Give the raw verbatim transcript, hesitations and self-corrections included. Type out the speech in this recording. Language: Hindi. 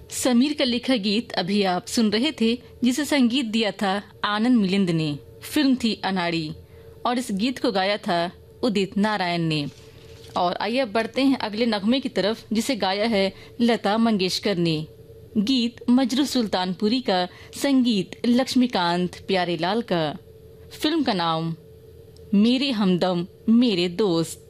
समीर का लिखा गीत अभी आप सुन रहे थे, जिसे संगीत दिया था आनंद मिलिंद ने। फिल्म थी अनाड़ी और इस गीत को गाया था उदित नारायण ने। और आइए अब बढ़ते हैं अगले नगमे की तरफ, जिसे गाया है लता मंगेशकर ने। गीत मजरू सुल्तानपुरी का, संगीत लक्ष्मीकांत प्यारेलाल का। फिल्म का नाम मेरे हमदम मेरे दोस्त।